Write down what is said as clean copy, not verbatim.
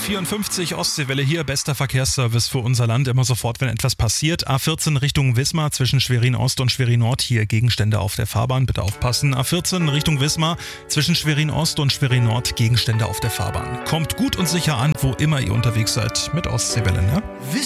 A54 Ostseewelle hier, bester Verkehrsservice für unser Land, immer sofort, wenn etwas passiert. A14 Richtung Wismar zwischen Schwerin Ost und Schwerin Nord, hier Gegenstände auf der Fahrbahn, bitte aufpassen. A14 Richtung Wismar zwischen Schwerin Ost und Schwerin Nord, Gegenstände auf der Fahrbahn. Kommt gut und sicher an, wo immer ihr unterwegs seid mit Ostseewelle, ne?